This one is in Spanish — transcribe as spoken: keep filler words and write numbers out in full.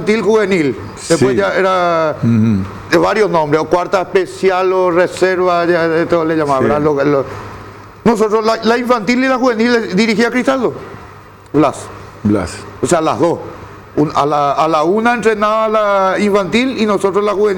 infantil, juvenil. Después Sí. ya era Ujú. de varios nombres, o cuarta especial o reserva, ya de todo le llamaban. Sí. ¿Verdad? Lo- lo- nosotros, la, la infantil y la juvenil dirigía Cristaldo, Blas. Blas. O sea, las dos. Un- a, la, a la una entrenaba la infantil y nosotros la juvenil.